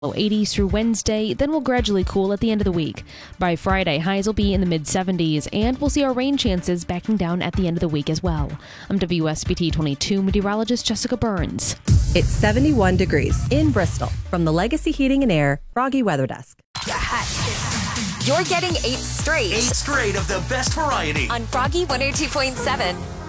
Low 80s through Wednesday, then will gradually cool at the end of the week. By Friday, highs will be in the mid-70s, and we'll see our rain chances backing down at the end of the week as well. I'm WSBT 22 meteorologist Jessica Burns. It's 71 degrees in Bristol from the Legacy Heating and Air Froggy Weather Desk. You're getting 8 straight. 8 straight of the best variety on Froggy 102.7.